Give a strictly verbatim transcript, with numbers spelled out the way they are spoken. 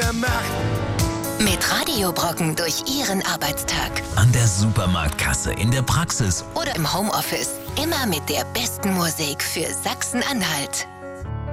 gemacht. Mit Radiobrocken durch Ihren Arbeitstag. An der Supermarktkasse, in der Praxis oder im Homeoffice. Immer mit der besten Musik für Sachsen-Anhalt.